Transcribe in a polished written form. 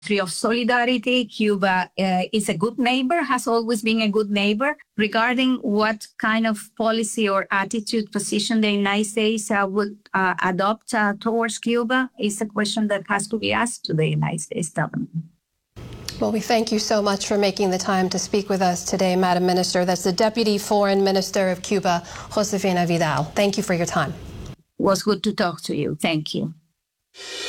of solidarity. Cuba is a good neighbor, has always been a good neighbor. Regarding what kind of policy or attitude position the United States would adopt towards Cuba is a question that has to be asked to the United States government. Well, we thank you so much for making the time to speak with us today, Madam Minister. That's the Deputy Foreign Minister of Cuba, Josefina Vidal. Thank you for your time. It was good to talk to you. Thank you.